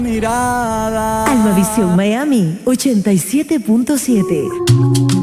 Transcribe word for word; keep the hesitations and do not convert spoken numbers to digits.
mirada. Almavisión Miami ochenta y siete punto siete.